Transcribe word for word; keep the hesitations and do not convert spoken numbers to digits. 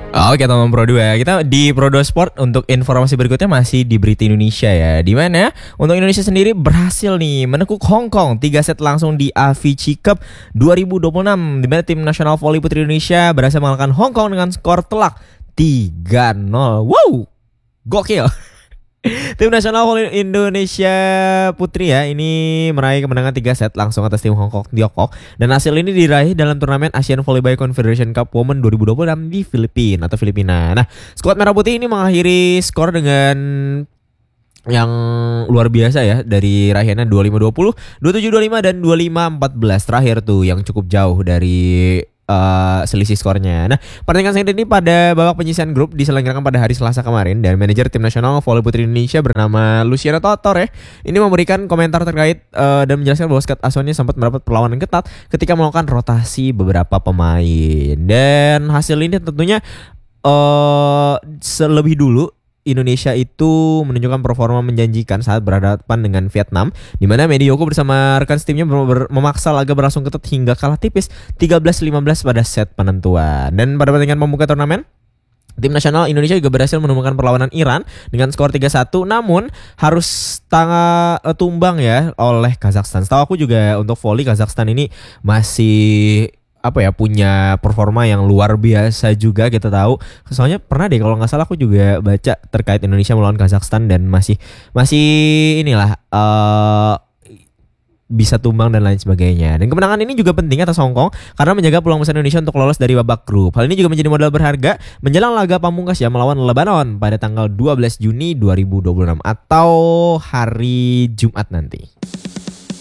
Oke teman Pro dua, kita di Pro dua Sport untuk informasi berikutnya masih di berita Indonesia ya. Di mana untuk Indonesia sendiri berhasil nih menekuk Hong Kong tiga set langsung di Avicii Cup dua ribu dua puluh enam, di mana tim nasional voli putri Indonesia berhasil mengalahkan Hong Kong dengan skor telak tiga nol. Wow, gokil. Tim nasional voli Indonesia putri ya ini meraih kemenangan tiga set langsung atas tim Hong Kong Tiongkok, dan hasil ini diraih dalam turnamen Asian Volleyball Confederation Cup Women dua ribu dua puluh enam di Filipina atau Filipina. Nah, skuad merah putih ini mengakhiri skor dengan yang luar biasa ya, dari raihannya dua puluh lima dua puluh, dua puluh tujuh dua puluh lima dan dua puluh lima empat belas terakhir tuh yang cukup jauh dari Uh, selisih skornya. Nah, pertandingan sengit ini pada babak penyisihan grup diselenggarakan pada hari Selasa kemarin, dan manajer tim nasional voli putri Indonesia bernama Luciana Totore ini memberikan komentar terkait uh, dan menjelaskan bahwa Scott Aswani sempat mendapat perlawanan ketat ketika melakukan rotasi beberapa pemain, dan hasil ini tentunya uh, selebih dulu Indonesia itu menunjukkan performa menjanjikan saat berhadapan dengan Vietnam, di mana Medioko bersama rekan setimnya memaksa laga berlangsung ketat hingga kalah tipis tiga belas lima belas pada set penentuan. Dan pada pertandingan pembuka turnamen, tim nasional Indonesia juga berhasil menemukan perlawanan Iran dengan skor tiga satu, namun harus tangga uh, tumbang ya oleh Kazakhstan. Setahu aku juga untuk voli Kazakhstan ini masih apa ya, punya performa yang luar biasa juga, kita tahu. Soalnya pernah deh kalau nggak salah aku juga baca terkait Indonesia melawan Kazakhstan, dan masih masih inilah uh, bisa tumbang dan lain sebagainya. Dan kemenangan ini juga penting atas Hong Kong karena menjaga peluang besar Indonesia untuk lolos dari babak grup. Hal ini juga menjadi modal berharga menjelang laga pamungkas ya melawan Lebanon pada tanggal dua belas Juni dua ribu dua puluh enam atau hari Jumat nanti.